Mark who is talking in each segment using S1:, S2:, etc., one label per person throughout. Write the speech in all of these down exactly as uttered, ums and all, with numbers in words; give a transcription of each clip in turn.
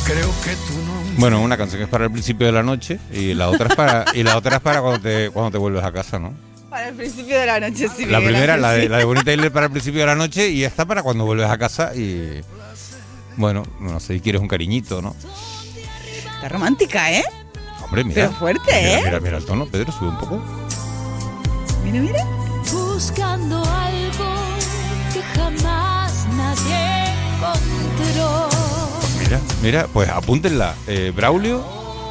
S1: Creo que tú no.
S2: Bueno, una canción es para el principio de la noche y la otra es para y la otra es para cuando te cuando te vuelves a casa, ¿no?
S3: Para el principio de la noche, sí.
S2: La
S3: Miguel,
S2: primera, la de,
S3: sí.
S2: la de Bonita Isle para el principio de la noche y esta para cuando vuelves a casa y bueno, no sé, si quieres un cariñito, ¿no?
S3: Está romántica, ¿eh?
S2: Hombre, mira.
S3: Pero fuerte,
S2: mira,
S3: ¿eh?
S2: Mira, mira el tono, Pedro, sube un poco.
S3: Mira, mira.
S4: Buscando algo que jamás nadie encontró.
S2: Mira, mira, pues apúntenla. Eh, Braulio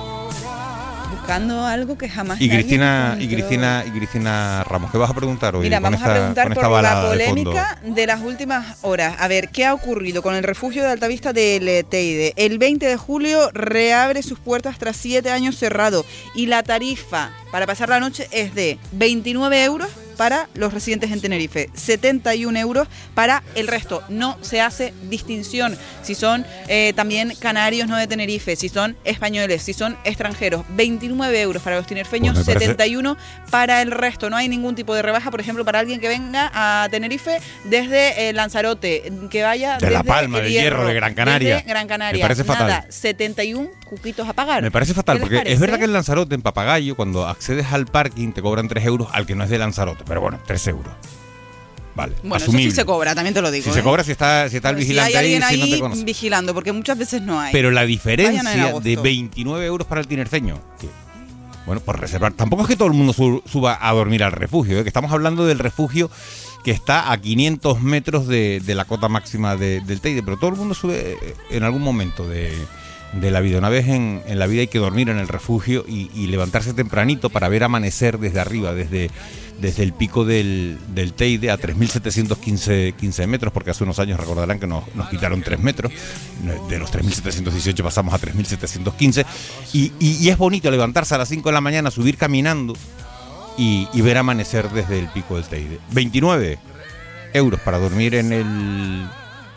S3: Buscando algo que jamás
S2: y
S3: nadie
S2: Cristina y
S3: encontró.
S2: Cristina y Cristina Ramos. ¿Qué vas a preguntar hoy?
S3: Mira,
S2: con
S3: vamos
S2: esta,
S3: a preguntar
S2: con esta
S3: por la
S2: balada de fondo?
S3: polémica de las últimas horas. A ver, ¿qué ha ocurrido con el refugio de Altavista del Teide? El veinte de julio reabre sus puertas tras siete años cerrado y la tarifa para pasar la noche es de veintinueve euros para los residentes en Tenerife, setenta y un euros para el resto. No se hace distinción si son eh, también canarios no de Tenerife, si son españoles, si son extranjeros. veintinueve euros para los tinerfeños,
S2: Pues me parece...
S3: setenta y uno para el resto. No hay ningún tipo de rebaja, por ejemplo, para alguien que venga a Tenerife desde eh, Lanzarote, que vaya
S2: de
S3: desde
S2: La Palma,
S3: el
S2: del Hierro, de Gran Canaria.
S3: desde Gran Canaria.
S2: Me parece fatal.
S3: Nada, setenta y un cupitos a pagar.
S2: Me parece fatal,
S3: ¿Qué les
S2: porque
S3: parece?
S2: es verdad que en Lanzarote, en Papagayo, cuando accedes al parking te cobran tres euros al que no es de Lanzarote, pero bueno, tres euros. Vale,
S3: Bueno,
S2: asumible.
S3: eso sí se cobra, también te lo digo.
S2: Si
S3: ¿eh?
S2: se cobra, si está, si está el
S3: Pero
S2: vigilante
S3: si hay alguien
S2: ahí,
S3: ahí,
S2: si no te conoce.
S3: vigilando, porque muchas veces no hay.
S2: Pero la
S3: Vayan en
S2: diferencia
S3: agosto.
S2: de veintinueve euros para el tinerfeño, que, bueno, por reservar. Tampoco es que todo el mundo su- suba a dormir al refugio, ¿eh? Que estamos hablando del refugio que está a quinientos metros de, de la cota máxima de, del Teide, pero todo el mundo sube en algún momento de, de la vida. Una vez en, en la vida hay que dormir en el refugio y, y levantarse tempranito para ver amanecer desde arriba, desde, desde el pico del, del Teide a tres mil setecientos quince metros, porque hace unos años recordarán que nos, nos quitaron tres metros, de los tres mil setecientos dieciocho pasamos a tres mil setecientos quince, y, y, y es bonito levantarse a las cinco de la mañana, subir caminando y, y ver amanecer desde el pico del Teide. veintinueve euros para dormir en el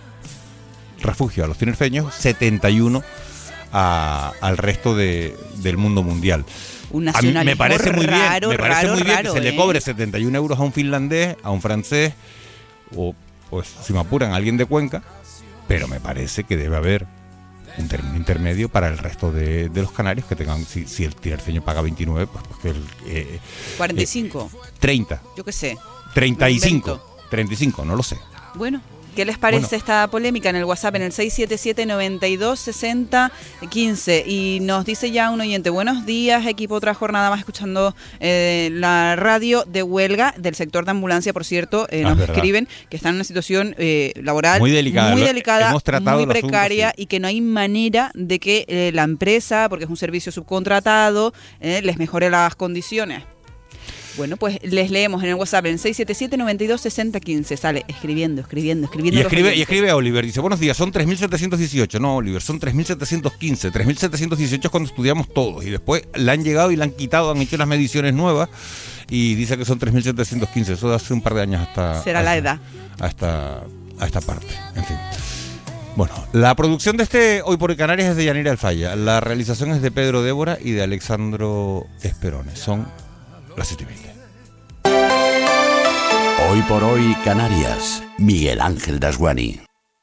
S2: refugio a los tinerfeños, setenta y uno a, al resto de, del mundo mundial.
S3: Un
S2: A mí me
S3: nacionalismo
S2: parece muy bien,
S3: raro,
S2: me parece
S3: raro,
S2: muy bien
S3: raro,
S2: que se
S3: ¿eh?
S2: le cobre setenta y un euros a un finlandés, a un francés, o pues si me apuran a alguien de Cuenca, pero me parece que debe haber un término intermedio para el resto de, de los canarios que tengan, si, si el tinerfeño paga veintinueve, pues, pues que el eh,
S3: cuarenta y cinco.
S2: eh, treinta,
S3: Yo qué sé.
S2: treinta y
S3: Me
S2: cinco,
S3: invento.
S2: treinta y cinco, no lo sé.
S3: Bueno, ¿qué les parece
S2: Bueno.
S3: esta polémica en el WhatsApp en el seis siete siete, noventa y dos, sesenta, quince? Y nos dice ya un oyente: buenos días, equipo, otra jornada más escuchando eh, la radio de huelga del sector de ambulancia, por cierto. Eh,
S2: Ah,
S3: nos
S2: verdad.
S3: escriben que están en una situación eh, laboral
S2: Muy delicada.
S3: muy,
S2: Lo-
S3: delicada,
S2: hemos tratado
S3: muy
S2: el asunto,
S3: precaria,
S2: sí.
S3: y que no hay manera de que eh, la empresa, porque es un servicio subcontratado, eh, les mejore las condiciones. Bueno, pues les leemos en el WhatsApp en seis siete siete, noventa y dos, sesenta, quince. Sale escribiendo, escribiendo, escribiendo.
S2: Y
S3: los
S2: escribe, y
S3: oyentes.
S2: escribe a Oliver, dice: buenos días, son tres mil setecientos dieciocho. No, Oliver, son tres mil setecientos quince. tres mil setecientos dieciocho es cuando estudiamos todos. Y después le han llegado y le han quitado, han hecho unas mediciones nuevas. Y dice que son tres mil setecientos quince. Eso de hace un par de años hasta.
S3: Será la edad.
S2: A esta, a esta parte. En fin. Bueno, la producción de este Hoy por Hoy Canarias es de Yanira Alfaya. La realización es de Pedro Débora y de Alexandro Esperone. Son las siete y veinte.
S5: Hoy por Hoy Canarias, Miguel Ángel Dasguani.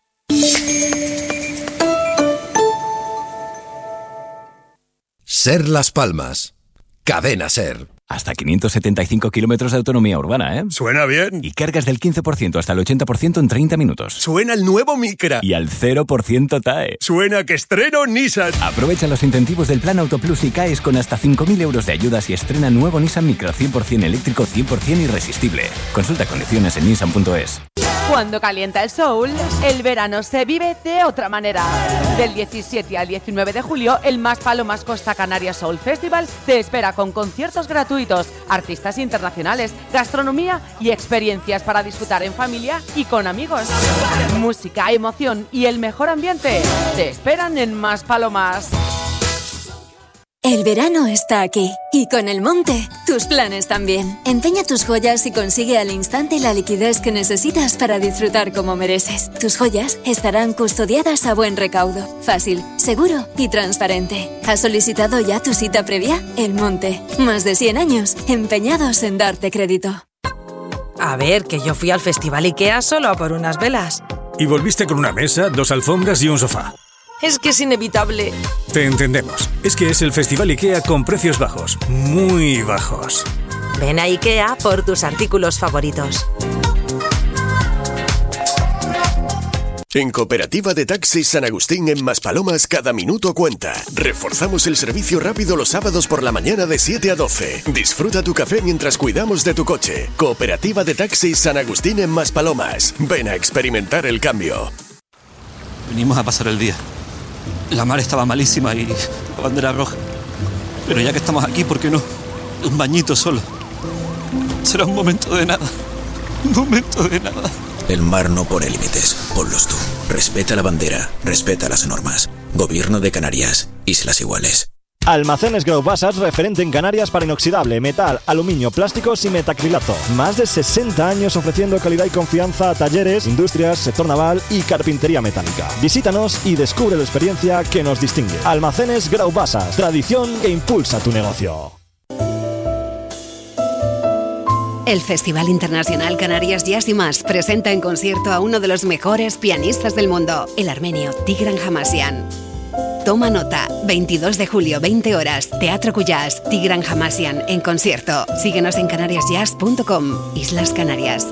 S6: Ser Las Palmas. Cadena Ser.
S7: Hasta quinientos setenta y cinco kilómetros de autonomía urbana, ¿eh?
S6: Suena bien.
S7: Y cargas del quince por ciento hasta el ochenta por ciento en treinta minutos.
S6: Suena el nuevo Micra.
S7: Y al cero por ciento T A E.
S6: Suena que estreno Nissan.
S7: Aprovecha los incentivos del Plan Autoplus y caes con hasta cinco mil euros de ayudas y estrena nuevo Nissan Micra cien por ciento eléctrico, cien por ciento irresistible. Consulta condiciones en nissan punto es.
S8: Cuando calienta el sol, el verano se vive de otra manera. Del diecisiete al diecinueve de julio, el Más Palomas Costa Canaria Soul Festival te espera con conciertos gratuitos, artistas internacionales, gastronomía y experiencias para disfrutar en familia y con amigos. Música, emoción y el mejor ambiente te esperan en Más Palomas.
S4: El verano está aquí y con el monte, tus planes también. Empeña tus joyas y consigue al instante la liquidez que necesitas para disfrutar como mereces. Tus joyas estarán custodiadas a buen recaudo, fácil, seguro y transparente. ¿Has solicitado ya tu cita previa? El monte, más de cien años empeñados en darte crédito.
S9: A ver, que yo fui al Festival IKEA solo a por unas velas.
S10: Y volviste con una mesa, dos alfombras y un sofá.
S9: Es que es inevitable.
S1: Te entendemos. Es que es el Festival IKEA con precios bajos. Muy bajos.
S9: Ven a IKEA por tus artículos favoritos.
S6: En Cooperativa de Taxis San Agustín en Maspalomas, cada minuto cuenta. Reforzamos el servicio rápido los sábados por la mañana de siete a doce. Disfruta tu café mientras cuidamos de tu coche. Cooperativa de Taxis San Agustín en Maspalomas. Ven a experimentar el cambio.
S10: Venimos a pasar el día. La mar estaba malísima y la bandera roja. Pero ya que estamos aquí, ¿por qué no? Un bañito solo. Será un momento de nada. Un momento de nada.
S11: El mar no pone límites, ponlos tú. Respeta la bandera, respeta las normas. Gobierno de Canarias, Islas Iguales.
S12: Almacenes Graubassas, referente en Canarias para inoxidable, metal, aluminio, plásticos y metacrilato. Más de sesenta años ofreciendo calidad y confianza a talleres, industrias, sector naval y carpintería metálica. Visítanos y descubre la experiencia que nos distingue. Almacenes Graubassas, tradición que impulsa tu negocio.
S13: El Festival Internacional Canarias Jazz y Más presenta en concierto a uno de los mejores pianistas del mundo, el armenio Tigran Hamasyan. Toma nota, veintidós de julio, veinte horas, Teatro Cuyás, Tigran Hamasyan en concierto. Síguenos en canarias jazz punto com, Islas Canarias.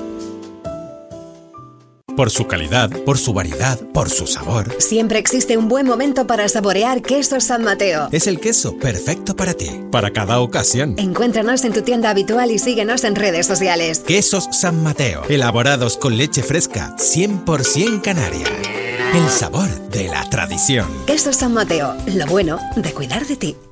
S14: Por su calidad, por su variedad, por su sabor.
S13: Siempre existe un buen momento para saborear quesos San Mateo.
S14: Es el queso perfecto para ti, para cada ocasión.
S13: Encuéntranos en tu tienda habitual y síguenos en redes sociales.
S14: Quesos San Mateo, elaborados con leche fresca, cien por ciento canaria. El sabor de la tradición.
S13: Quesos San Mateo, lo bueno de cuidar de ti.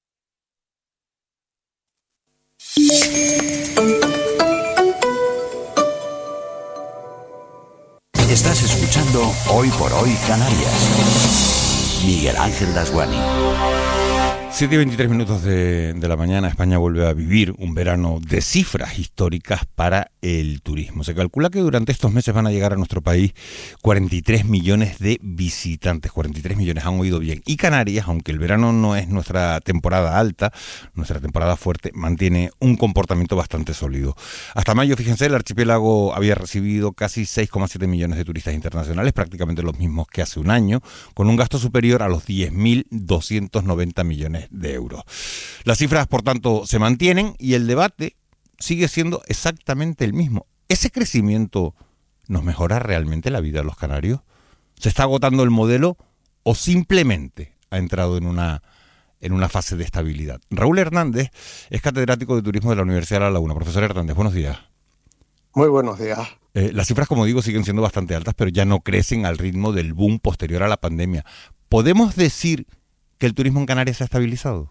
S5: Estás escuchando Hoy por Hoy Canarias. Miguel Ángel Dasguani.
S2: siete y veintitrés minutos de, de la mañana, España vuelve a vivir un verano de cifras históricas para el turismo. Se calcula que durante estos meses van a llegar a nuestro país cuarenta y tres millones de visitantes. cuarenta y tres millones, han oído bien. Y Canarias, aunque el verano no es nuestra temporada alta, nuestra temporada fuerte, mantiene un comportamiento bastante sólido. Hasta mayo, fíjense, el archipiélago había recibido casi seis coma siete millones de turistas internacionales, prácticamente los mismos que hace un año, con un gasto superior a los diez mil doscientos noventa millones de euros. Las cifras, por tanto, se mantienen y el debate sigue siendo exactamente el mismo. ¿Ese crecimiento nos mejora realmente la vida de los canarios? ¿Se está agotando el modelo o simplemente ha entrado en una, en una fase de estabilidad? Raúl Hernández es catedrático de turismo de la Universidad de La Laguna. Profesor Hernández, buenos días.
S15: Muy buenos días.
S2: Eh, las cifras, como digo, siguen siendo bastante altas, pero ya no crecen al ritmo del boom posterior a la pandemia. ¿Podemos decir que el turismo en Canarias se ha estabilizado?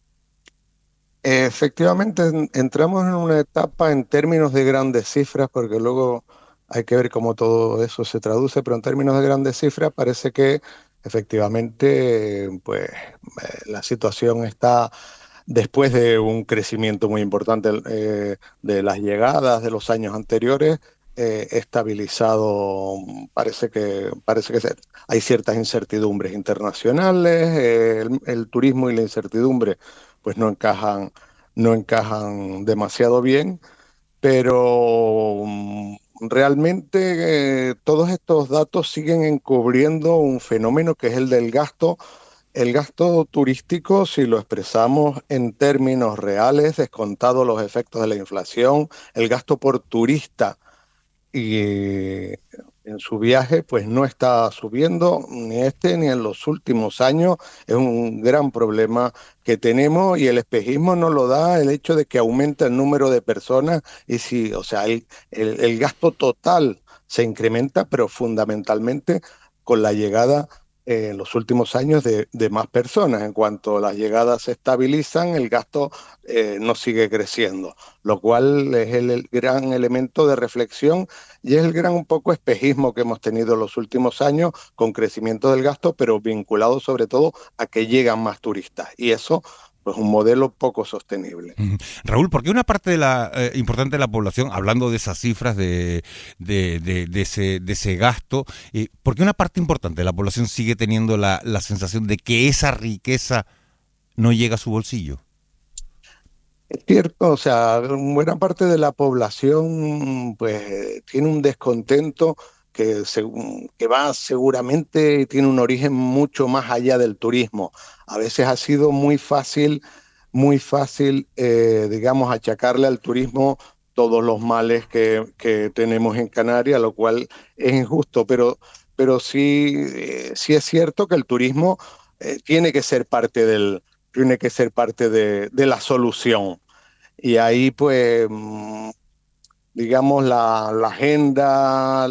S15: Efectivamente, entramos en una etapa en términos de grandes cifras, porque luego hay que ver cómo todo eso se traduce, pero en términos de grandes cifras parece que efectivamente pues la situación está, después de un crecimiento muy importante eh, de las llegadas de los años anteriores, eh, estabilizado. Parece que parece que se, hay ciertas incertidumbres internacionales, eh, el, el turismo y la incertidumbre pues no encajan, no encajan demasiado bien, pero um, realmente eh, todos estos datos siguen encubriendo un fenómeno que es el del gasto. El gasto turístico, si lo expresamos en términos reales, descontado los efectos de la inflación, el gasto por turista y eh, en su viaje, pues no está subiendo ni este ni en los últimos años. Es un gran problema que tenemos y el espejismo nos lo da el hecho de que aumenta el número de personas y si, o sea, el, el, el gasto total se incrementa, pero fundamentalmente con la llegada eh, en los últimos años de, de más personas. En cuanto las llegadas se estabilizan, el gasto eh, no sigue creciendo, lo cual es el, el gran elemento de reflexión y es el gran un poco espejismo que hemos tenido en los últimos años con crecimiento del gasto, pero vinculado sobre todo a que llegan más turistas. Y eso pues un modelo poco sostenible.
S2: Raúl, ¿por qué una parte de la eh, importante de la población, hablando de esas cifras de, de, de, de, ese, de ese gasto, eh, ¿por qué una parte importante de la población sigue teniendo la, la sensación de que esa riqueza no llega a su bolsillo?
S15: Es cierto, o sea, buena parte de la población pues tiene un descontento que, que va seguramente, tiene un origen mucho más allá del turismo. A veces ha sido muy fácil, muy fácil, eh, digamos, achacarle al turismo todos los males que, que tenemos en Canarias, lo cual es injusto, pero, pero sí, eh, sí es cierto que el turismo eh, tiene que ser parte del, tiene que ser parte de, de la solución. Y ahí, pues, digamos, la, la agenda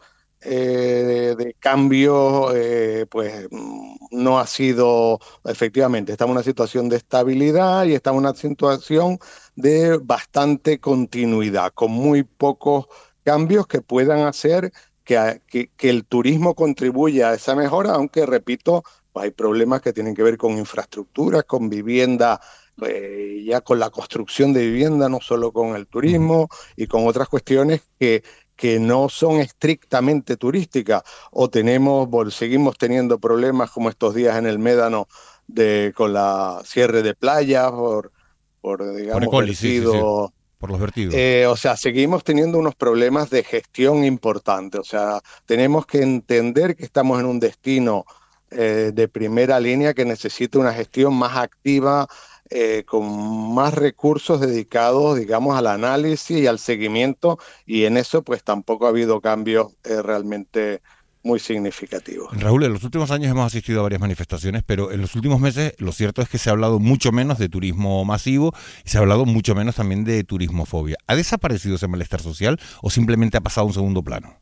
S15: eh, de cambio, eh, pues, no ha sido, efectivamente, estamos en una situación de estabilidad y estamos en una situación de bastante continuidad, con muy pocos cambios que puedan hacer que, que, que el turismo contribuya a esa mejora, aunque, repito, pues hay problemas que tienen que ver con infraestructuras, con vivienda, eh, ya con la construcción de vivienda, no solo con el turismo, y con otras cuestiones que, que no son estrictamente turísticas, o tenemos, seguimos teniendo problemas como estos días en el Médano de, con la cierre de playas, por, por digamos,
S2: por Ecoli,
S15: vertidos.
S2: Sí, sí, sí. Por los vertidos.
S15: Eh, o sea, seguimos teniendo unos problemas de gestión importantes. O sea, tenemos que entender que estamos en un destino eh, de primera línea que necesita una gestión más activa, eh, con más recursos dedicados, digamos, al análisis y al seguimiento, y en eso pues tampoco ha habido cambios eh, realmente muy significativos.
S2: Raúl, en los últimos años hemos asistido a varias manifestaciones, pero en los últimos meses lo cierto es que se ha hablado mucho menos de turismo masivo y se ha hablado mucho menos también de turismofobia. ¿Ha desaparecido ese malestar social o simplemente ha pasado a un segundo plano?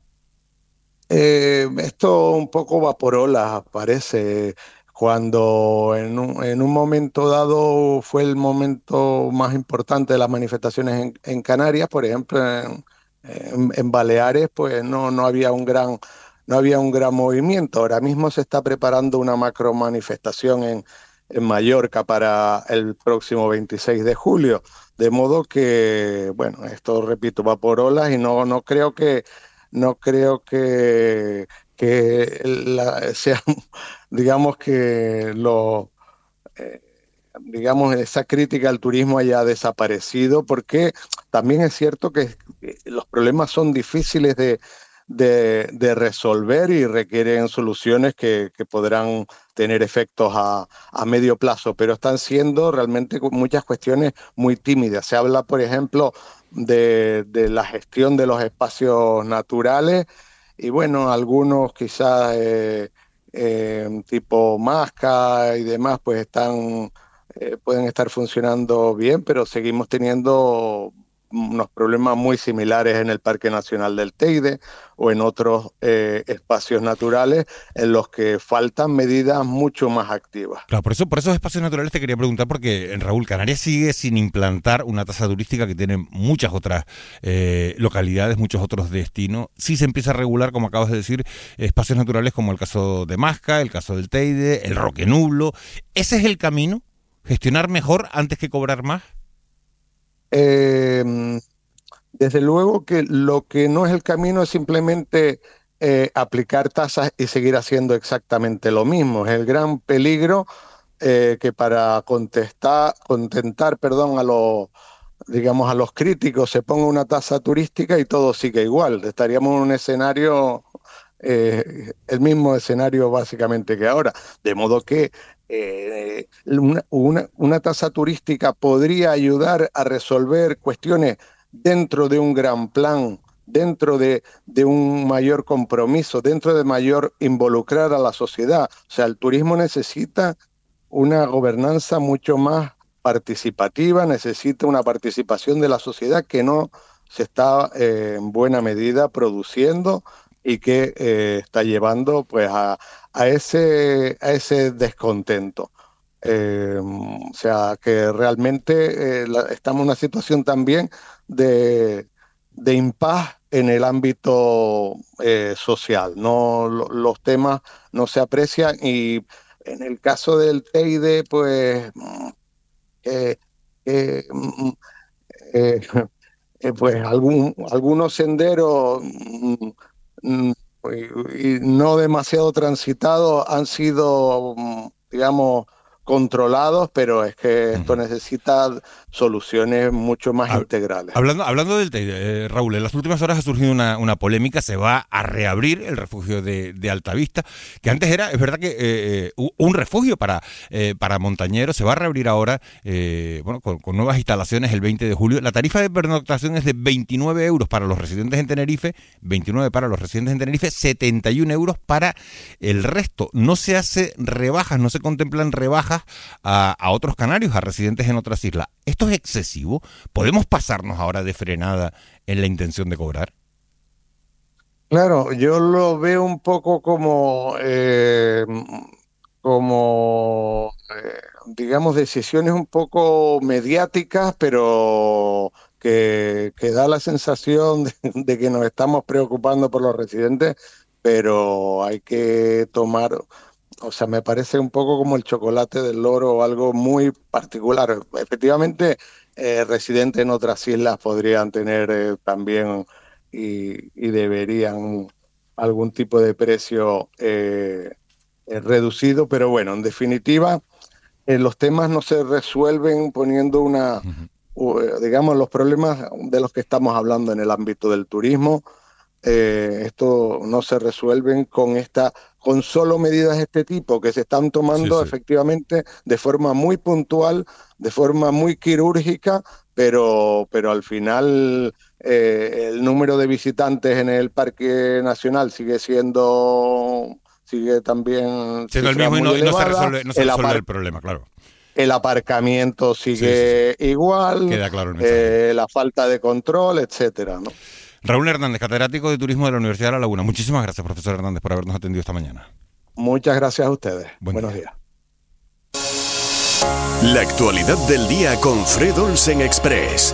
S15: Eh, esto un poco vaporólas, parece. Cuando en un, en un momento dado fue el momento más importante de las manifestaciones en, en Canarias, por ejemplo, en, en, en Baleares, pues no, no había un gran... no había un gran movimiento. Ahora mismo se está preparando una macro manifestación en, en Mallorca para el próximo veintiséis de julio. De modo que, bueno, esto, repito, va por olas, y no, no creo que, no creo que, que la, sea, digamos que lo, eh, digamos, esa crítica al turismo haya desaparecido, porque también es cierto que los problemas son difíciles de De, de resolver y requieren soluciones que, que podrán tener efectos a, a medio plazo, pero están siendo realmente muchas cuestiones muy tímidas. Se habla, por ejemplo, de, de la gestión de los espacios naturales, y bueno, algunos quizás eh, eh, tipo Masca y demás, pues están, eh, pueden estar funcionando bien, pero seguimos teniendo unos problemas muy similares en el Parque Nacional del Teide o en otros eh, espacios naturales en los que faltan medidas mucho más activas.
S2: Claro, por eso, por esos espacios naturales te quería preguntar, porque en Raúl, Canarias sigue sin implantar una tasa turística que tienen muchas otras eh, localidades, muchos otros destinos. Sí se empieza a regular, como acabas de decir, espacios naturales como el caso de Masca, el caso del Teide, el Roque Nublo. ¿Ese es el camino? ¿Gestionar mejor antes que cobrar más?
S15: Eh, desde luego que lo que no es el camino es simplemente eh, aplicar tasas y seguir haciendo exactamente lo mismo. Es el gran peligro eh, que para contestar, contentar perdón, a los, digamos, a los críticos se ponga una tasa turística y todo sigue igual. Estaríamos en un escenario, eh, el mismo escenario básicamente que ahora. De modo que Eh, una, una, una tasa turística podría ayudar a resolver cuestiones dentro de un gran plan, dentro de, de un mayor compromiso, dentro de mayor involucrar a la sociedad. O sea, el turismo necesita una gobernanza mucho más participativa, necesita una participación de la sociedad que no se está eh, en buena medida produciendo, y que eh, está llevando pues a, a, ese, a ese descontento. Eh, o sea, que realmente eh, la, estamos en una situación también de, de impas en el ámbito eh, social. No, lo, los temas no se aprecian, y en el caso del Teide, pues, eh, eh, eh, eh, pues algún, algunos senderos y no demasiado transitados han sido, digamos, controlados, pero es que esto uh-huh. necesita soluciones mucho más Hab- integrales.
S2: Hablando, hablando del Teide, eh, Raúl, en las últimas horas ha surgido una, una polémica, se va a reabrir el refugio de, de Altavista, que antes era, es verdad que eh, un refugio para, eh, para montañeros, se va a reabrir ahora, eh, bueno, con, con nuevas instalaciones el veinte de julio. La tarifa de pernoctación es de veintinueve euros para los residentes en Tenerife, veintinueve para los residentes en Tenerife, setenta y un euros para el resto. No se hace rebajas, no se contemplan rebajas A, a otros canarios, a residentes en otras islas. ¿Esto es excesivo? ¿Podemos pasarnos ahora de frenada en la intención de cobrar?
S15: Claro, yo lo veo un poco como, eh, como eh, digamos, decisiones un poco mediáticas, pero que, que da la sensación de, de que nos estamos preocupando por los residentes, pero hay que tomar... O sea, me parece un poco como el chocolate del loro o algo muy particular. Efectivamente, eh, residentes en otras islas podrían tener eh, también y, y deberían algún tipo de precio eh, eh, reducido, pero bueno, en definitiva, eh, los temas no se resuelven poniendo una, uh-huh. uh, digamos, los problemas de los que estamos hablando en el ámbito del turismo. Eh, esto no se resuelven con esta con solo medidas de este tipo que se están tomando sí, sí. efectivamente de forma muy puntual, de forma muy quirúrgica, pero pero al final eh, el número de visitantes en el Parque Nacional sigue siendo sigue también
S2: siendo el mismo y no, y no se resuelve, no se el, resuelve apar- el problema, claro.
S15: El aparcamiento sigue sí, sí, sí. igual,
S2: queda claro el
S15: eh, la falta de control, etcétera, ¿no?
S2: Raúl Hernández, catedrático de Turismo de la Universidad de La Laguna. Muchísimas gracias, profesor Hernández, por habernos atendido esta mañana.
S15: Muchas gracias a ustedes. Buen Buenos día.
S6: días. La actualidad del día con Fred Olsen Express.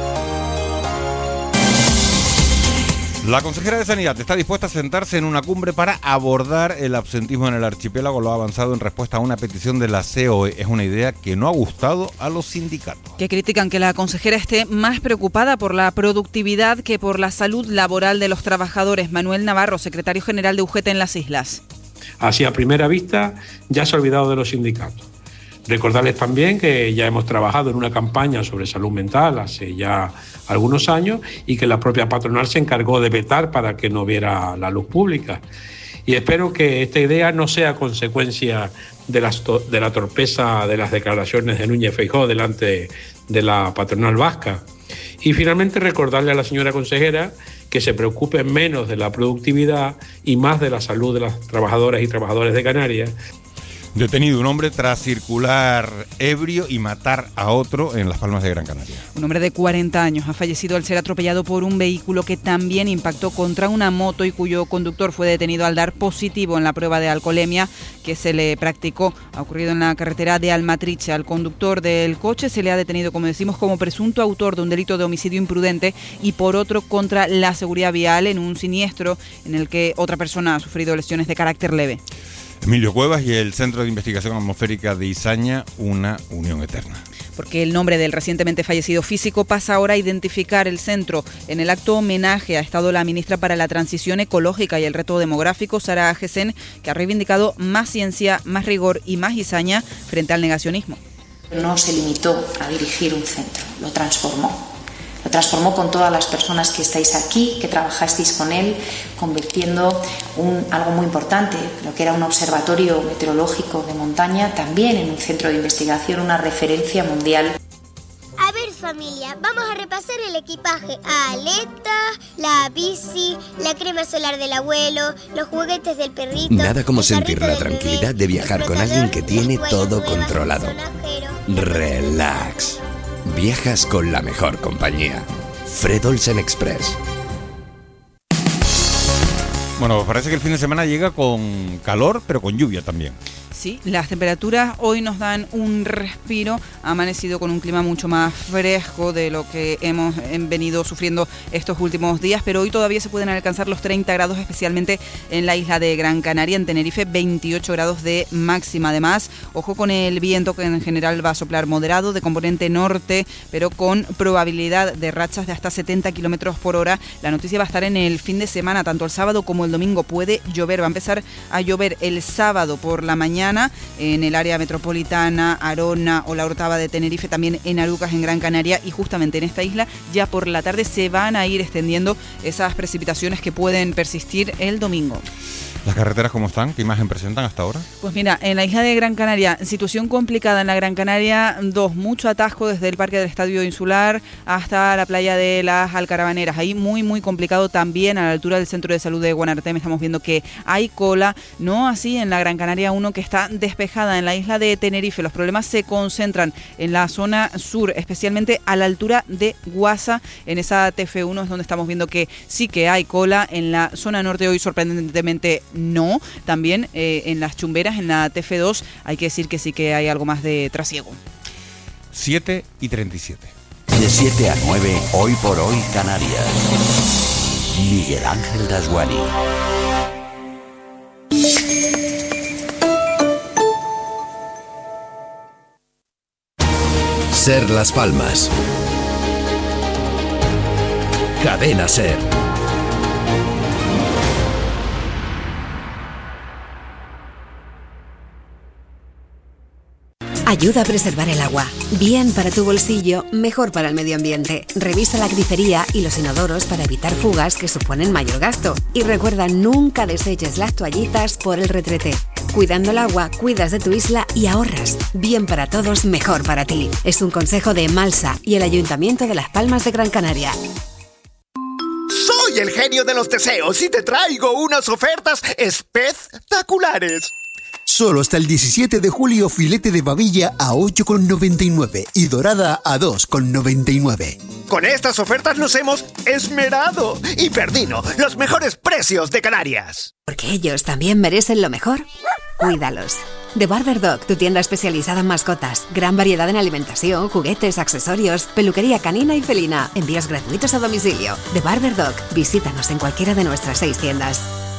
S2: La consejera de Sanidad está dispuesta a sentarse en una cumbre para abordar el absentismo en el archipiélago. Lo ha avanzado en respuesta a una petición de la C O E. Es una idea que no ha gustado a los sindicatos.
S3: Que critican que la consejera esté más preocupada por la productividad que por la salud laboral de los trabajadores. Manuel Navarro, secretario general de U G T en las islas.
S16: Así a primera vista ya se ha olvidado de los sindicatos. Recordarles también que ya hemos trabajado en una campaña sobre salud mental hace ya algunos años y que la propia patronal se encargó de vetar para que no viera la luz pública. Y espero que esta idea no sea consecuencia de, las to- de la torpeza de las declaraciones de Núñez Feijóo delante de la patronal vasca. Y finalmente recordarle a la señora consejera que se preocupe menos de la productividad y más de la salud de las trabajadoras y trabajadores de Canarias.
S2: Detenido un hombre tras circular ebrio y matar a otro en Las Palmas de Gran Canaria.
S3: Un hombre de cuarenta años ha fallecido al ser atropellado por un vehículo que también impactó contra una moto y cuyo conductor fue detenido al dar positivo en la prueba de alcoholemia que se le practicó. Ha ocurrido en la carretera de Almatriche. Al conductor del coche se le ha detenido, como decimos, como presunto autor de un delito de homicidio imprudente y por otro contra la seguridad vial en un siniestro en el que otra persona ha sufrido lesiones de carácter leve.
S2: Emilio Cuevas y el Centro de Investigación Atmosférica de Izaña, una unión eterna.
S3: Porque el nombre del recientemente fallecido físico pasa ahora a identificar el centro. En el acto homenaje ha estado la ministra para la Transición Ecológica y el Reto Demográfico, Sara Agesen, que ha reivindicado más ciencia, más rigor y más Izaña frente al negacionismo.
S17: No se limitó a dirigir un centro, lo transformó. Lo transformó con todas las personas que estáis aquí, que trabajasteis con él, convirtiendo un, algo muy importante, lo que era un observatorio meteorológico de montaña, también en un centro de investigación, una referencia mundial.
S18: A ver, familia, vamos a repasar el equipaje. Aletas, la bici, la crema solar del abuelo, los juguetes del perrito.
S19: Nada como sentir la tranquilidad de viajar con alguien que tiene todo controlado. Relax. Viajas con la mejor compañía. Fred Olsen Express.
S2: Bueno, parece que el fin de semana llega con calor, pero con lluvia también.
S3: Sí, las temperaturas hoy nos dan un respiro, ha amanecido con un clima mucho más fresco de lo que hemos venido sufriendo estos últimos días, pero hoy todavía se pueden alcanzar los treinta grados, especialmente en la isla de Gran Canaria, en Tenerife, veintiocho grados de máxima. Además, ojo con el viento, que en general va a soplar moderado, de componente norte, pero con probabilidad de rachas de hasta setenta kilómetros por hora. La noticia va a estar en el fin de semana, tanto el sábado como el domingo puede llover, va a empezar a llover el sábado por la mañana, Santana, en el área metropolitana, Arona o la Orotava de Tenerife, también en Arucas, en Gran Canaria, y justamente en esta isla ya por la tarde se van a ir extendiendo esas precipitaciones que pueden persistir el domingo.
S2: ¿Las carreteras cómo están? ¿Qué imagen presentan hasta ahora?
S3: Pues mira, en la isla de Gran Canaria, situación complicada en la Gran Canaria dos, mucho atasco desde el Parque del Estadio Insular hasta la playa de las Alcarabaneras. Ahí muy, muy complicado también a la altura del Centro de Salud de Guanarteme. Estamos viendo que hay cola, no así en la Gran Canaria uno, que está despejada. En la isla de Tenerife los problemas se concentran en la zona sur, especialmente a la altura de Guasa. En esa T F uno es donde estamos viendo que sí que hay cola. En la zona norte hoy sorprendentemente no. También eh, en las Chumberas, en la T F dos, hay que decir que sí que hay algo más de trasiego.
S2: siete y treinta y siete.
S5: De siete a nueve, hoy por hoy Canarias. Miguel Ángel Dasguani. Ser Las Palmas. Cadena Ser.
S13: Ayuda a preservar el agua. Bien para tu bolsillo, mejor para el medio ambiente. Revisa la grifería y los inodoros para evitar fugas que suponen mayor gasto. Y recuerda, nunca deseches las toallitas por el retrete. Cuidando el agua, cuidas de tu isla y ahorras. Bien para todos, mejor para ti. Es un consejo de Malsa y el Ayuntamiento de Las Palmas de Gran Canaria.
S20: Soy el genio de los deseos y te traigo unas ofertas espectaculares.
S21: Solo hasta el diecisiete de julio, filete de babilla a ocho con noventa y nueve y dorada a dos con noventa y nueve.
S20: Con estas ofertas nos hemos esmerado y Perdino, los mejores precios de Canarias.
S13: Porque ellos también merecen lo mejor. Cuídalos. The Barber Dog, tu tienda especializada en mascotas. Gran variedad en alimentación, juguetes, accesorios, peluquería canina y felina. Envíos gratuitos a domicilio. The Barber Dog. Visítanos en cualquiera de nuestras seis tiendas.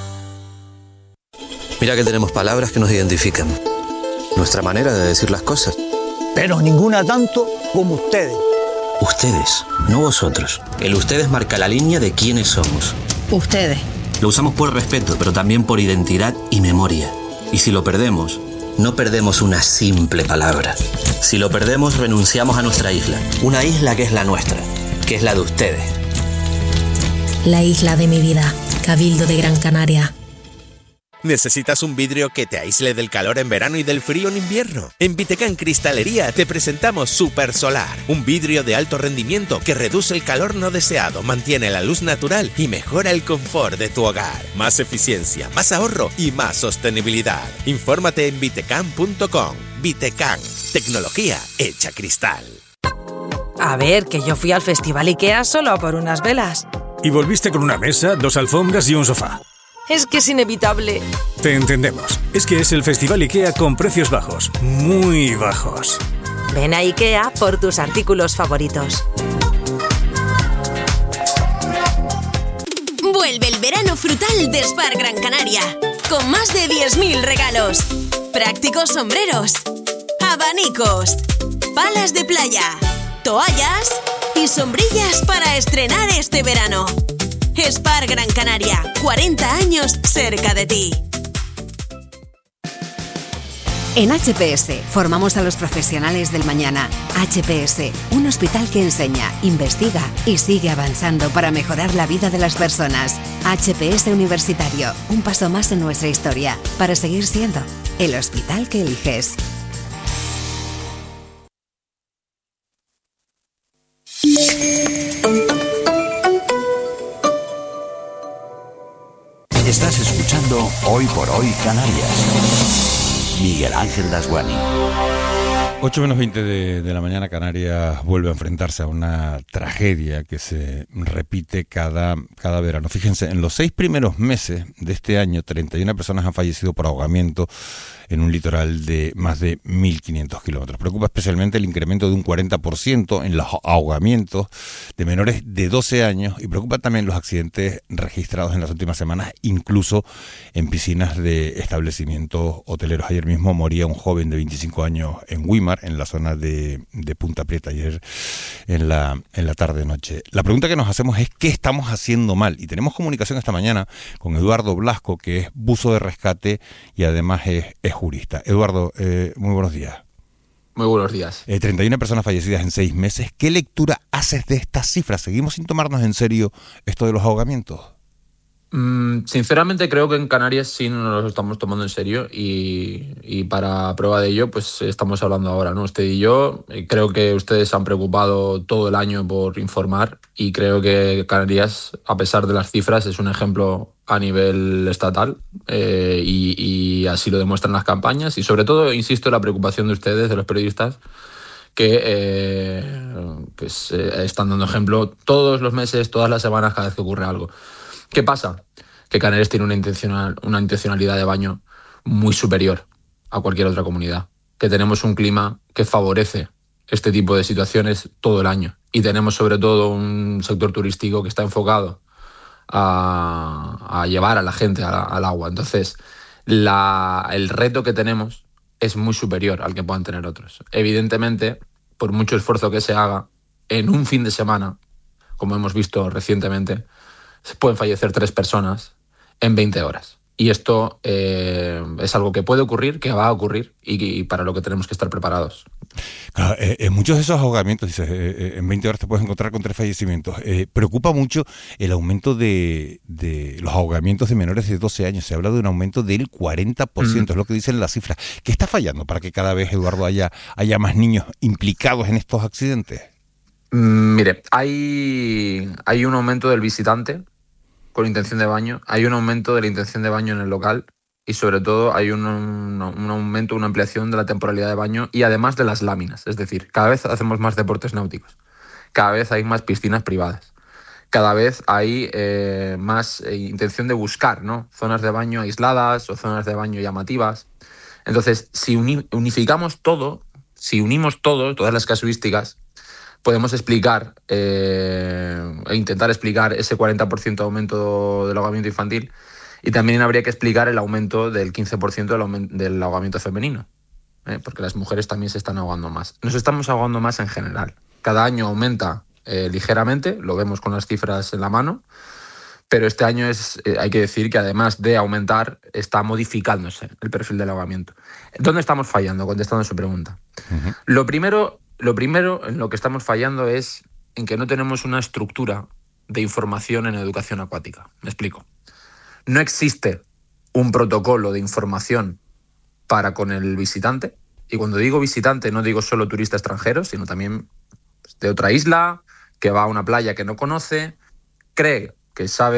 S22: Mira que tenemos palabras que nos identifican. Nuestra manera de decir las cosas.
S23: Pero ninguna tanto como ustedes.
S22: Ustedes, no vosotros. El ustedes marca la línea de quiénes somos.
S24: Ustedes.
S22: Lo usamos por respeto, pero también por identidad y memoria. Y si lo perdemos, no perdemos una simple palabra. Si lo perdemos, renunciamos a nuestra isla. Una isla que es la nuestra, que es la de ustedes.
S24: La isla de mi vida. Cabildo de Gran Canaria.
S25: ¿Necesitas un vidrio que te aísle del calor en verano y del frío en invierno? En Vitecán Cristalería te presentamos Super Solar, un vidrio de alto rendimiento que reduce el calor no deseado, mantiene la luz natural y mejora el confort de tu hogar. Más eficiencia, más ahorro y más sostenibilidad. Infórmate en vitecán punto com. Vitecán, tecnología hecha cristal.
S9: A ver, que yo fui al Festival IKEA solo a por unas velas.
S1: Y volviste con una mesa, dos alfombras y un sofá.
S9: Es que es inevitable.
S1: Te entendemos. Es que es el Festival IKEA con precios bajos. Muy bajos.
S9: Ven a IKEA por tus artículos favoritos.
S26: Vuelve el verano frutal de Spar Gran Canaria. Con más de diez mil regalos. Prácticos sombreros. Abanicos. Palas de playa. Toallas. Y sombrillas para estrenar este verano. Spar Gran Canaria, cuarenta años cerca de ti.
S13: En H P S formamos a los profesionales del mañana. H P S, un hospital que enseña, investiga y sigue avanzando para mejorar la vida de las personas. H P S Universitario, un paso más en nuestra historia, para seguir siendo el hospital que eliges.
S5: Estás escuchando Hoy por Hoy Canarias. Miguel Ángel Dasguani.
S2: ocho menos veinte de, de la mañana, Canarias vuelve a enfrentarse a una tragedia que se repite cada, cada verano. Fíjense, en los seis primeros meses de este año, treinta y una personas han fallecido por ahogamiento en un litoral de más de mil quinientos kilómetros. Preocupa especialmente el incremento de un cuarenta por ciento en los ahogamientos de menores de doce años y preocupa también los accidentes registrados en las últimas semanas, incluso en piscinas de establecimientos hoteleros. Ayer mismo moría un joven de veinticinco años en Güímar, mar en la zona de, de Punta Prieta ayer en la, en la tarde-noche. La pregunta que nos hacemos es ¿qué estamos haciendo mal? Y tenemos comunicación esta mañana con Eduardo Blasco, que es buzo de rescate y además es, es jurista. Eduardo, eh, muy buenos días.
S4: Muy buenos días.
S2: Eh, treinta y una personas fallecidas en seis meses. ¿Qué lectura haces de estas cifras? ¿Seguimos sin tomarnos en serio esto de los ahogamientos?
S4: Mm, sinceramente creo que en Canarias sí nos lo estamos tomando en serio y, y para prueba de ello pues estamos hablando ahora, ¿no? Usted y yo, eh, creo que ustedes se han preocupado todo el año por informar y creo que Canarias, a pesar de las cifras, es un ejemplo a nivel estatal eh, y, y así lo demuestran las campañas y sobre todo, insisto, la preocupación de ustedes, de los periodistas, que eh, pues, eh, están dando ejemplo todos los meses, todas las semanas, cada vez que ocurre algo. ¿Qué pasa? Que Canarias tiene una, intencional, una intencionalidad de baño muy superior a cualquier otra comunidad, que tenemos un clima que favorece este tipo de situaciones todo el año y tenemos sobre todo un sector turístico que está enfocado a, a llevar a la gente a, al agua. Entonces, la, el reto que tenemos es muy superior al que puedan tener otros. Evidentemente, por mucho esfuerzo que se haga, en un fin de semana, como hemos visto recientemente, pueden fallecer tres personas en veinte horas. Y esto eh, es algo que puede ocurrir, que va a ocurrir y, y para lo que tenemos que estar preparados.
S2: Claro, eh, en muchos de esos ahogamientos, dices, eh, en veinte horas te puedes encontrar con tres fallecimientos. Eh, preocupa mucho el aumento de, de los ahogamientos de menores de doce años. Se habla de un aumento del cuarenta por ciento, mm. es lo que dicen las cifras. ¿Qué está fallando para que cada vez, Eduardo, haya, haya más niños implicados en estos accidentes?
S4: Mm, mire, hay, hay un aumento del visitante con intención de baño, hay un aumento de la intención de baño en el local y sobre todo hay un, un, un aumento, una ampliación de la temporalidad de baño y además de las láminas, es decir, cada vez hacemos más deportes náuticos, cada vez hay más piscinas privadas, cada vez hay eh, más eh, intención de buscar, ¿no? Zonas de baño aisladas o zonas de baño llamativas. Entonces, si uni, unificamos todo, si unimos todo, todas las casuísticas, podemos explicar eh, e intentar explicar ese cuarenta por ciento de aumento del ahogamiento infantil y también habría que explicar el aumento del quince por ciento del, del ahogamiento femenino, ¿eh? Porque las mujeres también se están ahogando más. Nos estamos ahogando más en general. Cada año aumenta eh, ligeramente, lo vemos con las cifras en la mano, pero este año es, eh, hay que decir que además de aumentar, está modificándose el perfil del ahogamiento. ¿Dónde estamos fallando? Contestando a su pregunta. Uh-huh. Lo primero... Lo primero en lo que estamos fallando es en que no tenemos una estructura de información en educación acuática. Me explico. No existe un protocolo de información para con el visitante. Y cuando digo visitante no digo solo turista extranjero, sino también de otra isla, que va a una playa que no conoce, cree que sabe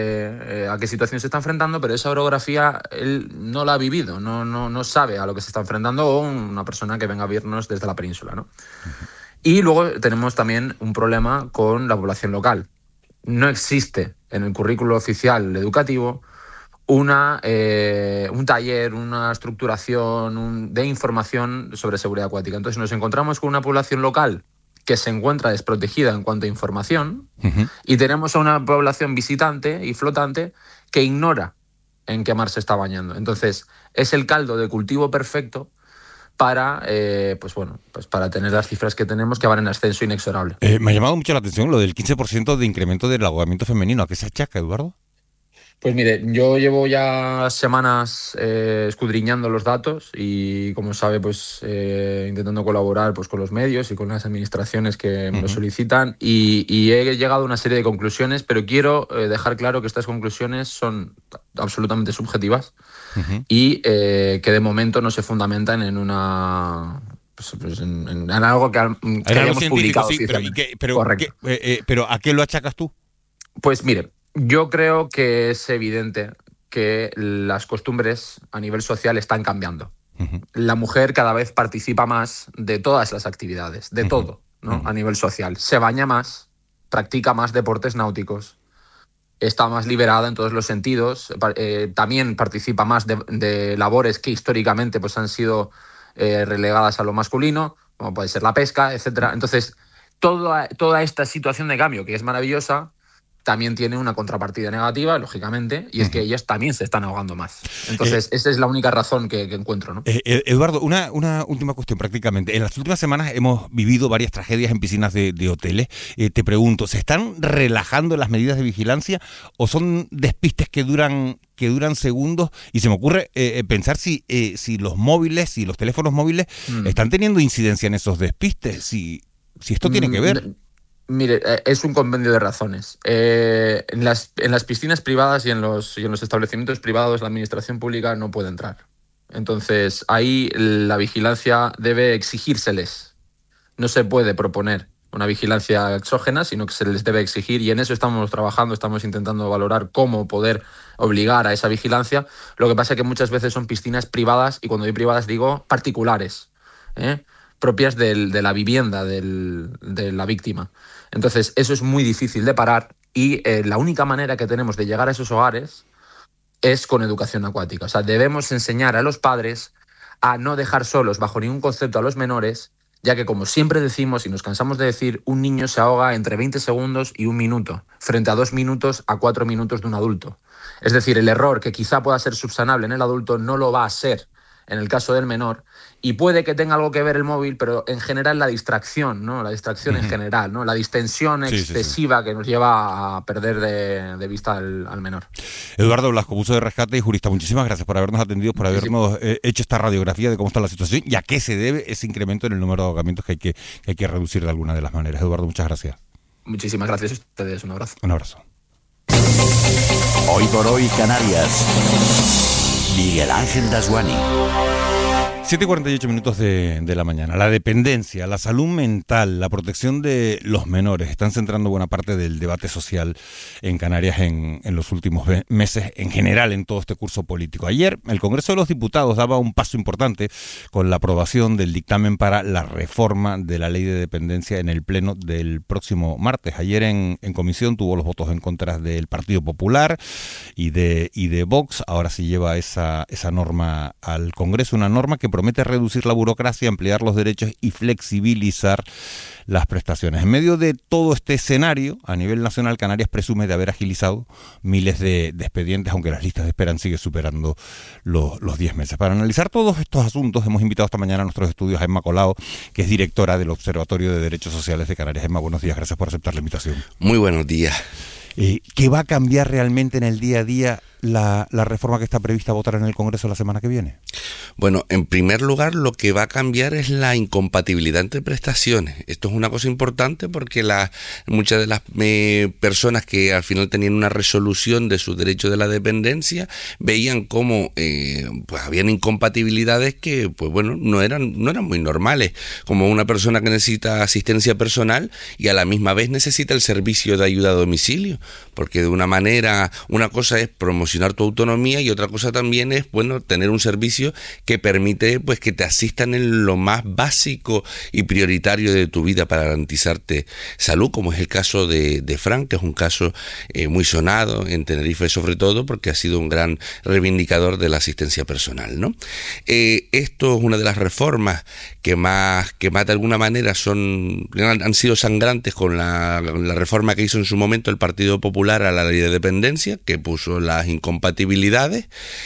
S4: eh, a qué situación se está enfrentando, pero esa orografía él no la ha vivido, no, no, no sabe a lo que se está enfrentando, o una persona que venga a vernos desde la península, ¿no? Uh-huh. Y luego tenemos también un problema con la población local. No existe en el currículo oficial educativo una, eh, un taller, una estructuración un, de información sobre seguridad acuática. Entonces nos encontramos con una población local que se encuentra desprotegida en cuanto a información, uh-huh. y tenemos a una población visitante y flotante que ignora en qué mar se está bañando. Entonces, es el caldo de cultivo perfecto para, eh, pues bueno, pues para tener las cifras que tenemos que van en ascenso inexorable.
S2: Eh, me ha llamado mucho la atención lo del quince por ciento de incremento del ahogamiento femenino. ¿A qué se achaca, Eduardo?
S4: Pues mire, yo llevo ya semanas eh, escudriñando los datos y, como sabe, pues eh, intentando colaborar pues, con los medios y con las administraciones que me uh-huh. lo solicitan y, y he llegado a una serie de conclusiones, pero quiero eh, dejar claro que estas conclusiones son absolutamente subjetivas uh-huh. y eh, que de momento no se fundamentan en una... Pues, pues en, en algo que, que hayamos publicado.
S2: Sí, pero, ¿y qué, pero, ¿qué, eh, eh, pero ¿a qué lo achacas tú?
S4: Pues mire, yo creo que es evidente que las costumbres a nivel social están cambiando. Uh-huh. La mujer cada vez participa más de todas las actividades, de uh-huh. todo, ¿no? Uh-huh. A nivel social. Se baña más, practica más deportes náuticos, está más liberada en todos los sentidos, eh, también participa más de, de labores que históricamente pues, han sido eh, relegadas a lo masculino, como puede ser la pesca, etcétera. Entonces, toda, toda esta situación de cambio, que es maravillosa, también tiene una contrapartida negativa, lógicamente, y es que ellas también se están ahogando más. Entonces, eh, esa es la única razón que, que encuentro, ¿no?
S2: Eh, Eduardo, una, una última cuestión prácticamente. En las últimas semanas hemos vivido varias tragedias en piscinas de, de hoteles. Eh, te pregunto, ¿se están relajando las medidas de vigilancia o son despistes que duran que duran segundos? Y se me ocurre eh, pensar si, eh, si los móviles, si los teléfonos móviles mm. están teniendo incidencia en esos despistes, si, si esto tiene que ver.
S4: Mire, es un compendio de razones. Eh, en, las, en las piscinas privadas y en, los, y en los establecimientos privados la administración pública no puede entrar. Entonces, ahí la vigilancia debe exigírseles. No se puede proponer una vigilancia exógena, sino que se les debe exigir, y en eso estamos trabajando, estamos intentando valorar cómo poder obligar a esa vigilancia. Lo que pasa es que muchas veces son piscinas privadas, y cuando digo privadas digo particulares, ¿eh? propias del, de la vivienda del, de la víctima. Entonces, eso es muy difícil de parar, y eh, la única manera que tenemos de llegar a esos hogares es con educación acuática. O sea, debemos enseñar a los padres a no dejar solos, bajo ningún concepto, a los menores, ya que, como siempre decimos y nos cansamos de decir, un niño se ahoga entre veinte segundos y un minuto, frente a dos minutos a cuatro minutos de un adulto. Es decir, el error que quizá pueda ser subsanable en el adulto no lo va a ser en el caso del menor, y puede que tenga algo que ver el móvil, pero en general la distracción, ¿no? La distracción uh-huh. en general, ¿no? La distensión sí, excesiva sí, sí. que nos lleva a perder de, de vista al, al menor.
S2: Eduardo Blasco, buzo de rescate y jurista, muchísimas gracias por habernos atendido, por habernos eh, hecho esta radiografía de cómo está la situación y a qué se debe ese incremento en el número de ahogamientos que hay que, que hay que reducir de alguna de las maneras. Eduardo, muchas gracias.
S4: Muchísimas gracias a ustedes, un abrazo.
S2: Un abrazo.
S5: Hoy por hoy Canarias. Miguel Ángel Dasguani.
S2: siete y cuarenta y ocho minutos de, de la mañana. La dependencia, la salud mental, la protección de los menores están centrando buena parte del debate social en Canarias en, en los últimos meses, en general en todo este curso político. Ayer el Congreso de los Diputados daba un paso importante con la aprobación del dictamen para la reforma de la ley de dependencia en el pleno del próximo martes. Ayer en, en comisión tuvo los votos en contra del Partido Popular y de, y de Vox. Ahora se lleva esa, esa norma al Congreso, una norma que promete reducir la burocracia, ampliar los derechos y flexibilizar las prestaciones. En medio de todo este escenario, a nivel nacional, Canarias presume de haber agilizado miles de, de expedientes, aunque las listas de espera siguen superando los, los diez meses. Para analizar todos estos asuntos, hemos invitado esta mañana a nuestros estudios a Emma Colau, que es directora del Observatorio de Derechos Sociales de Canarias. Emma, buenos días, gracias por aceptar la invitación.
S7: Muy buenos días.
S2: Eh, ¿Qué va a cambiar realmente en el día a día la, la reforma que está prevista votar en el Congreso la semana que viene?
S7: Bueno, en primer lugar, lo que va a cambiar es la incompatibilidad entre prestaciones. Esto es una cosa importante porque la, muchas de las eh, personas que al final tenían una resolución de su derecho de la dependencia veían cómo eh, pues habían incompatibilidades que, pues bueno, no eran, no eran muy normales, como una persona que necesita asistencia personal y a la misma vez necesita el servicio de ayuda a domicilio, porque de una manera, una cosa es promocionar tu autonomía y otra cosa también es, bueno, tener un servicio que permite pues que te asistan en lo más básico y prioritario de tu vida para garantizarte salud, como es el caso de, de Fran, que es un caso eh, muy sonado en Tenerife sobre todo, porque ha sido un gran reivindicador de la asistencia personal, ¿no? Eh, esto es una de las reformas que más, que más de alguna manera son, han, han sido sangrantes con la, la reforma que hizo en su momento el Partido Popular a la ley de dependencia, que puso las incompatibilidades.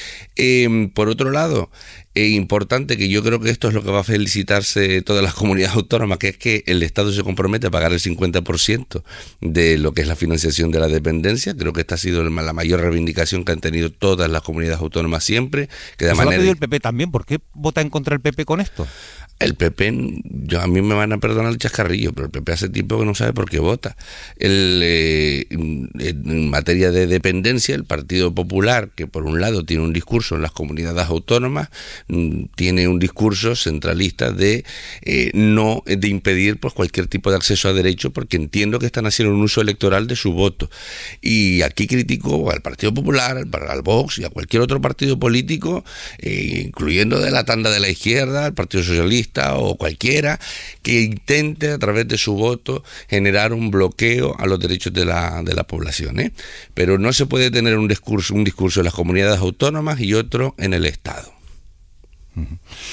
S7: Eh, por otro lado, es importante, que yo creo que esto es lo que va a felicitarse todas las comunidades autónomas, que es que el Estado se compromete a pagar el cincuenta por ciento de lo que es la financiación de la dependencia. Creo que esta ha sido la mayor reivindicación que han tenido todas las comunidades autónomas siempre. Que de
S2: Eso
S7: manera...
S2: lo ha pedido el P P también. ¿Por qué vota en contra el P P con esto?
S7: El P P, yo, a mí me van a perdonar el chascarrillo, pero el P P hace tiempo que no sabe por qué vota. El, eh, en materia de dependencia, el Partido Popular, que por un lado tiene un discurso en las comunidades autónomas, tiene un discurso centralista de eh, no de impedir pues cualquier tipo de acceso a derecho, porque entiendo que están haciendo un uso electoral de su voto. Y aquí critico al Partido Popular, al, al Vox y a cualquier otro partido político, eh, incluyendo de la tanda de la izquierda, al Partido Socialista o cualquiera, que intente a través de su voto generar un bloqueo a los derechos de la, de la población, ¿eh? Pero no se puede tener un discurso, un discurso en las comunidades autónomas y otro en el Estado.
S2: Uh-huh.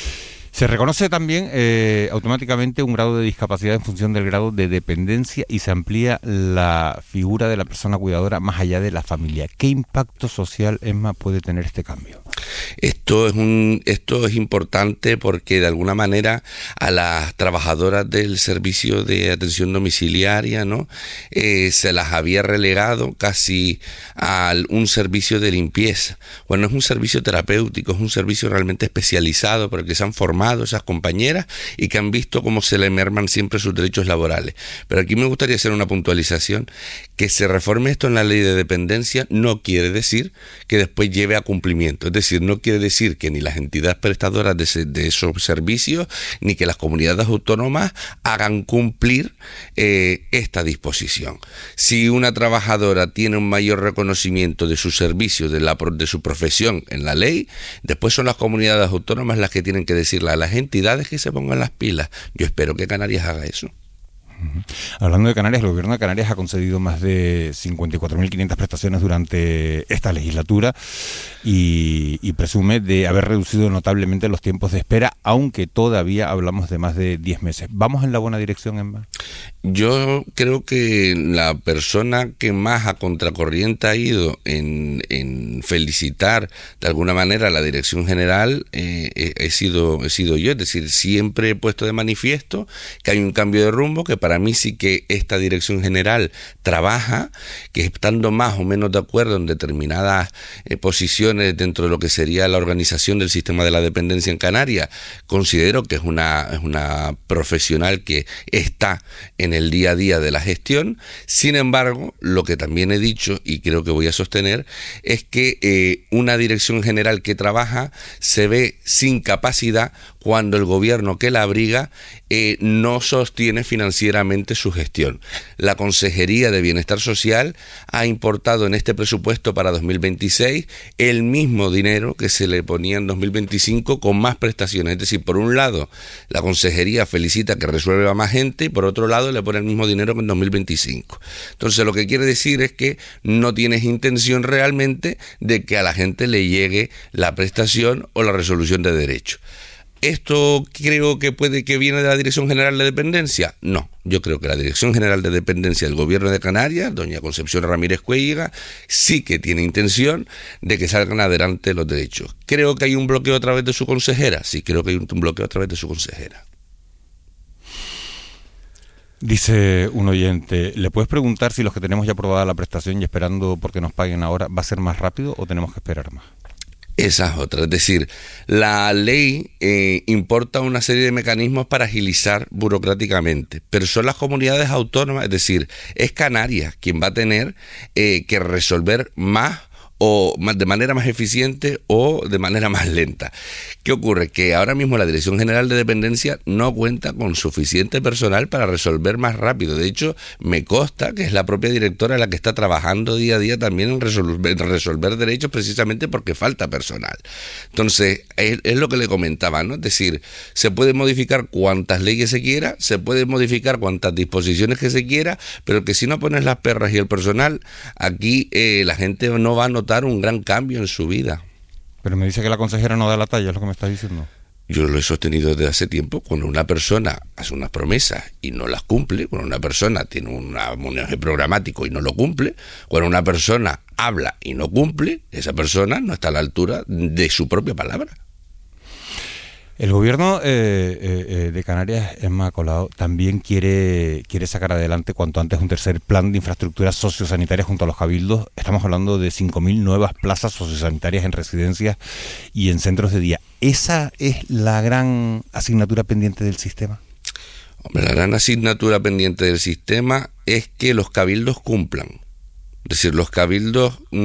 S2: Se reconoce también eh, automáticamente un grado de discapacidad en función del grado de dependencia y se amplía la figura de la persona cuidadora más allá de la familia. ¿Qué impacto social, Emma, puede tener este cambio?
S7: Esto es un, esto es importante porque de alguna manera a las trabajadoras del servicio de atención domiciliaria, ¿no? Eh, se las había relegado casi a un servicio de limpieza. Bueno, es un servicio terapéutico, es un servicio realmente especializado por el que se han formado esas compañeras y que han visto cómo se le merman siempre sus derechos laborales. Pero aquí me gustaría hacer una puntualización. Que se reforme esto en la ley de dependencia no quiere decir que después lleve a cumplimiento. Es decir, no quiere decir que ni las entidades prestadoras de, ese, de esos servicios ni que las comunidades autónomas hagan cumplir eh, esta disposición. Si una trabajadora tiene un mayor reconocimiento de su servicio, de, la, de su profesión en la ley, después son las comunidades autónomas las que tienen que decirle a las entidades que se pongan las pilas. Yo espero que Canarias haga eso.
S2: Hablando de Canarias, el gobierno de Canarias ha concedido más de cincuenta y cuatro mil quinientas prestaciones durante esta legislatura y, y presume de haber reducido notablemente los tiempos de espera, aunque todavía hablamos de más de diez meses. ¿Vamos en la buena dirección, Emma?
S7: Yo creo que la persona que más a contracorriente ha ido en, en felicitar de alguna manera a la Dirección General eh, he, sido, he sido yo. Es decir, siempre he puesto de manifiesto que hay un cambio de rumbo, que para mí sí que esta Dirección General trabaja, que estando más o menos de acuerdo en determinadas eh, posiciones dentro de lo que sería la organización del sistema de la dependencia en Canarias, considero que es una, es una profesional que está en el día a día de la gestión. Sin embargo, lo que también he dicho y creo que voy a sostener es que eh, una Dirección General que trabaja se ve sin capacidad cuando el gobierno que la abriga eh, no sostiene financieramente su gestión. La Consejería de Bienestar Social ha importado en este presupuesto para dos mil veintiséis el mismo dinero que se le ponía en dos mil veinticinco con más prestaciones. Es decir, por un lado, la Consejería felicita que resuelve a más gente y por otro lado le pone el mismo dinero que en dos mil veinticinco. Entonces, lo que quiere decir es que no tienes intención realmente de que a la gente le llegue la prestación o la resolución de derecho. ¿Esto creo que puede que viene de la Dirección General de Dependencia? No, yo creo que la Dirección General de Dependencia del Gobierno de Canarias, doña Concepción Ramírez Cuélliga, sí que tiene intención de que salgan adelante los derechos. ¿Creo que hay un bloqueo a través de su consejera? Sí, creo que hay un bloqueo a través de su consejera.
S2: Dice un oyente, ¿le puedes preguntar si los que tenemos ya aprobada la prestación y esperando porque nos paguen ahora va a ser más rápido o tenemos que esperar más?
S7: Esa es otra, es decir, la ley eh, importa una serie de mecanismos para agilizar burocráticamente, pero son las comunidades autónomas, es decir, es Canarias quien va a tener eh, que resolver más o de manera más eficiente o de manera más lenta. ¿Qué ocurre? Que ahora mismo la Dirección General de Dependencia no cuenta con suficiente personal para resolver más rápido. De hecho, me consta que es la propia directora la que está trabajando día a día también en resolver, en resolver derechos precisamente porque falta personal. Entonces, es, es lo que le comentaba, ¿no? Es decir, se puede modificar cuantas leyes se quiera, se puede modificar cuantas disposiciones que se quiera, pero que si no pones las perras y el personal, aquí eh, la gente no va a notar un gran cambio en su vida.
S2: Pero me dice que la consejera no da la talla, es lo que me está diciendo.
S7: Yo lo he sostenido desde hace tiempo. Cuando una persona hace unas promesas y no las cumple, cuando una persona tiene un manejo programático y no lo cumple, cuando una persona habla y no cumple, esa persona no está a la altura de su propia palabra.
S2: El gobierno eh, eh, de Canarias, Emma Colau, también quiere quiere sacar adelante cuanto antes un tercer plan de infraestructuras sociosanitarias junto a los cabildos. Estamos hablando de cinco mil nuevas plazas sociosanitarias en residencias y en centros de día. ¿Esa es la gran asignatura pendiente del sistema?
S7: Hombre, la gran asignatura pendiente del sistema es que los cabildos cumplan. Es decir, los cabildos